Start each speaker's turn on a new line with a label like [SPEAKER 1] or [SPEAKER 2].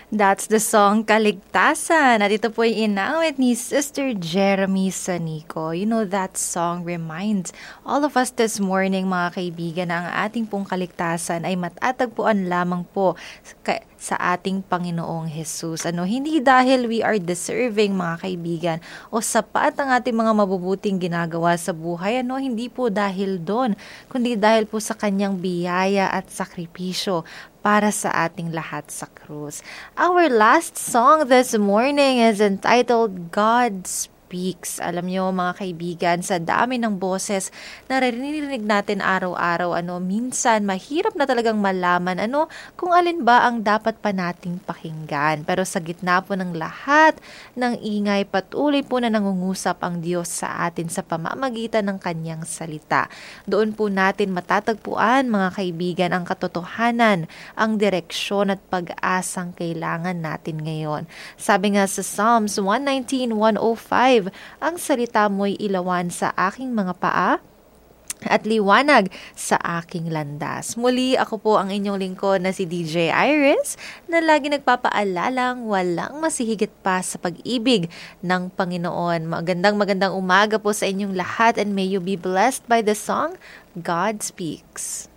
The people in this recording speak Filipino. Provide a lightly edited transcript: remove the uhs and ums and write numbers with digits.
[SPEAKER 1] That's the song Kaligtasan. At ito po ay inawit ni Sister Jeremy Sanico. You know, that song reminds all of us this morning, mga kaibigan, na ang ating pong kaligtasan ay matatagpuan lamang po sa ating Panginoong Jesus. Hindi dahil we are deserving, mga kaibigan, o sapat ang ating mga mabubuting ginagawa sa buhay. Hindi po dahil doon, kundi dahil po sa kanyang biyaya at sakripisyo para sa ating lahat sa krus. Our last song this morning is entitled God Speaks. Alam nyo, mga kaibigan, sa dami ng boses na naririnig natin araw-araw, minsan mahirap na talagang malaman kung alin ba ang dapat pa nating pakinggan. Pero sa gitna po ng lahat ng ingay, patuloy po na nangungusap ang Diyos sa atin sa pamamagitan ng kanyang salita. Doon po natin matatagpuan, mga kaibigan, ang katotohanan, ang direksyon at pag-asang kailangan natin ngayon. Sabi nga sa Psalms 119:105, ang salita mo'y ilawan sa aking mga paa at liwanag sa aking landas. Muli, ako po ang inyong lingkod na si DJ Iris, na lagi nagpapaalalang walang masihigit pa sa pag-ibig ng Panginoon. Magandang umaga po sa inyong lahat, and may you be blessed by the song God Speaks.